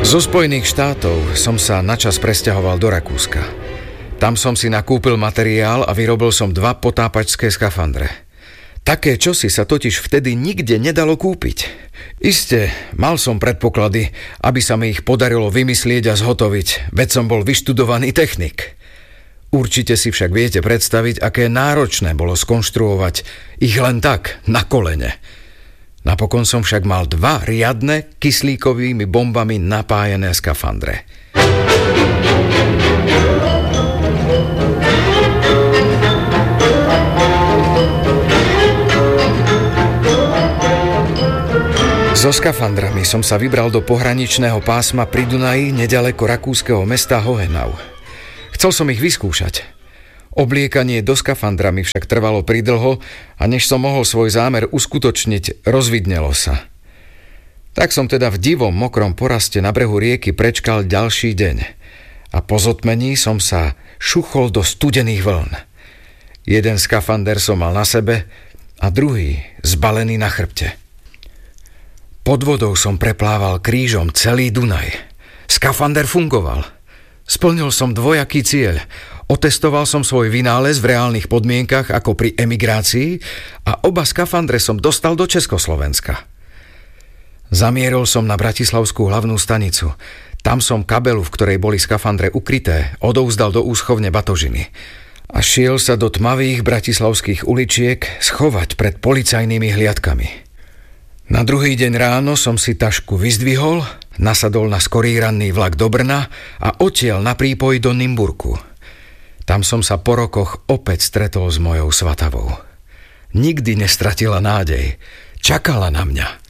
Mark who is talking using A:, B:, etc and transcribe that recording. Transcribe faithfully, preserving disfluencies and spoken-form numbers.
A: Zo Spojených štátov som sa načas presťahoval do Rakúska. Tam som si nakúpil materiál a vyrobil som dva potápačské skafandre. Také čosi sa totiž vtedy nikde nedalo kúpiť. Isté, mal som predpoklady, aby sa mi ich podarilo vymyslieť a zhotoviť, veď som bol vyštudovaný technik. Určite si však viete predstaviť, aké náročné bolo skonštruovať ich len tak, na kolene. Napokon som však mal dva riadne kyslíkovými bombami napájené skafandre. So skafandrami som sa vybral do pohraničného pásma pri Dunaji nedaleko rakúskeho mesta Hohenau. Chcel som ich vyskúšať. Obliekanie do skafandra mi však trvalo pridlho a než som mohol svoj zámer uskutočniť, rozvidnelo sa. Tak som teda v divom mokrom poraste na brehu rieky prečkal ďalší deň a po zotmení som sa šuchol do studených vln. Jeden skafander som mal na sebe a druhý zbalený na chrbte. Pod vodou som preplával krížom celý Dunaj. Skafander fungoval. Splnil som dvojaký cieľ. Otestoval som svoj vynález v reálnych podmienkach ako pri emigrácii a oba skafandre som dostal do Československa. Zamieril som na bratislavskú hlavnú stanicu. Tam som kabelu, v ktorej boli skafandre ukryté, odovzdal do úschovne batožiny a šiel sa do tmavých bratislavských uličiek schovať pred policajnými hliadkami. Na druhý deň ráno som si tašku vyzdvihol, nasadol na skorý ranný vlak do Brna a odtiaľ na prípoj do Nymburku. Tam som sa po rokoch opäť stretol s mojou svatavou. Nikdy nestratila nádej. Čakala na mňa.